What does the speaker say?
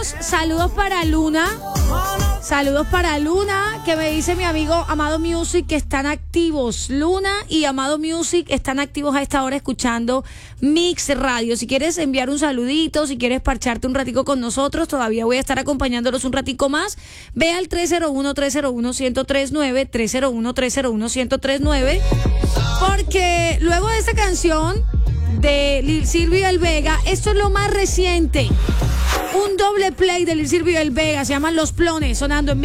saludos para Luna. Saludos para Luna, que me dice mi amigo Amado Music que están activos. Luna y Amado Music están activos a esta hora escuchando Mix Radio. Si quieres enviar un saludito, si quieres parcharte un ratico con nosotros, todavía voy a estar acompañándolos un ratico más. Ve al 301-301-1039, 301-301-1039, porque luego de esa canción de Lil Silvio y El Vega, esto es lo más reciente. Un doble play de Lil Silvio y El Vega, se llaman Los Plones, sonando en